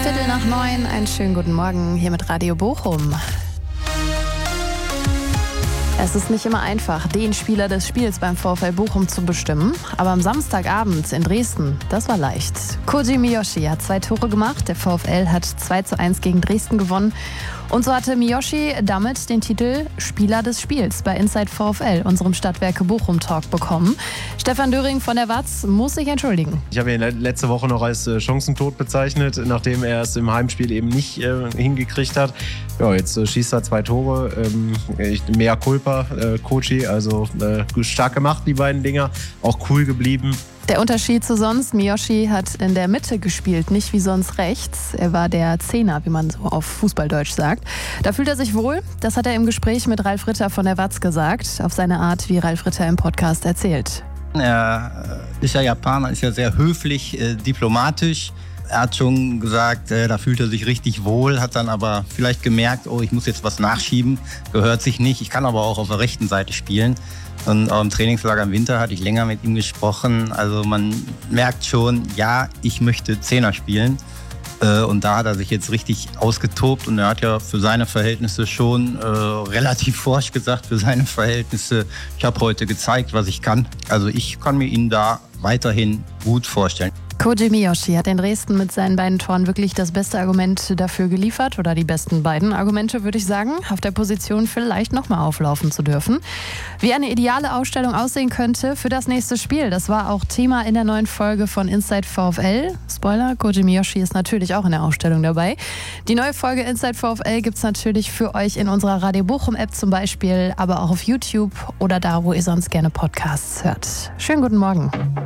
8:15, einen schönen guten Morgen hier mit Radio Bochum. Es ist nicht immer einfach, den Spieler des Spiels beim VfL Bochum zu bestimmen. Aber am Samstagabend in Dresden, das war leicht. Koji Miyoshi hat 2 Tore gemacht. Der VfL hat 2:1 gegen Dresden gewonnen. Und so hatte Miyoshi damit den Titel Spieler des Spiels bei Inside VfL, unserem Stadtwerke Bochum Talk, bekommen. Stefan Döring von der Watz muss sich entschuldigen. Ich habe ihn letzte Woche noch als Chancentod bezeichnet, nachdem er es im Heimspiel eben nicht hingekriegt hat. Ja, jetzt schießt er 2 Tore. Mea culpa, Koji. Also stark gemacht, die beiden Dinger. Auch cool geblieben. Der Unterschied zu sonst, Miyoshi hat in der Mitte gespielt, nicht wie sonst rechts. Er war der Zehner, wie man so auf Fußballdeutsch sagt. Da fühlt er sich wohl. Das hat er im Gespräch mit Ralf Ritter von der Watz gesagt, auf seine Art, wie Ralf Ritter im Podcast erzählt. Er ist ja Japaner, ist ja sehr höflich, diplomatisch. Er hat schon gesagt, da fühlt er sich richtig wohl, hat dann aber vielleicht gemerkt, oh, ich muss jetzt was nachschieben, gehört sich nicht. Ich kann aber auch auf der rechten Seite spielen. Und auch im Trainingslager im Winter hatte ich länger mit ihm gesprochen. Also man merkt schon, ja, ich möchte Zehner spielen. Und da hat er sich jetzt richtig ausgetobt. Und er hat ja für seine Verhältnisse schon relativ forsch gesagt, für seine Verhältnisse, ich habe heute gezeigt, was ich kann. Also ich kann mir ihn da weiterhin gut vorstellen. Koji Miyoshi hat in Dresden mit seinen beiden Toren wirklich das beste Argument dafür geliefert, oder die besten beiden Argumente, würde ich sagen, auf der Position vielleicht nochmal auflaufen zu dürfen. Wie eine ideale Ausstellung aussehen könnte für das nächste Spiel, das war auch Thema in der neuen Folge von Inside VfL. Spoiler, Koji Miyoshi ist natürlich auch in der Ausstellung dabei. Die neue Folge Inside VfL gibt es natürlich für euch in unserer Radio Bochum App zum Beispiel, aber auch auf YouTube oder da, wo ihr sonst gerne Podcasts hört. Schönen guten Morgen.